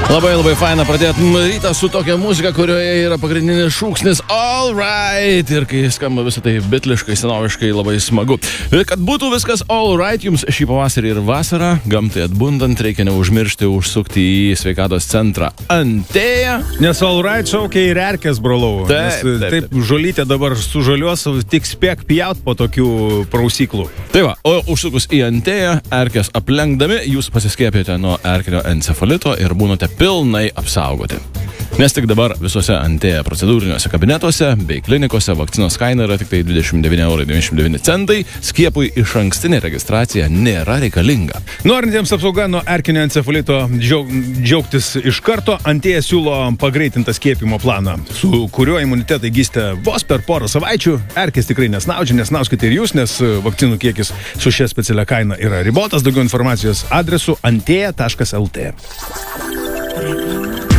Labai faina pradėti rytą su tokia muzika, kurioje yra pagrindinis šūksnis All Right. Ir kai skamba visą tai bitliškai, senoviškai, labai smagu. Ir kad būtų viskas All Right, jums šį pavasarį ir vasarą, gamtai atbundant, reikia neužmiršti užsukti į sveikatos centrą Antėja. Nes All Right šaukia ir erkės, brolau. Taip, žolytė dabar sužaliuos, tik spėk pjaut po tokių prausyklų. Tai va, o užsukus į Antėją, erkės aplenkdami, jūs pasiskiepėte nuo erkinio encefalito ir būnate pilnai apsaugoti. Nes tik dabar visose Antėja procedūriniuose kabinetuose bei klinikose vakcinos kaina yra tik tai 29,99 €. Skiepui išankstinė registracija nėra reikalinga. Norintiems apsauga nuo erkinio encefalito džiaugtis iš karto, Antėja siūlo pagreitintą skiepimo planą, su kuriuo imunitetą įgysite vos per porą savaičių. Erkės tikrai nesnaudžia, nesnauskite ir jūs, nes vakcinų kiekis su šia specialia kaina yra ribotas. Daugiau informacijos adresu antėja.lt.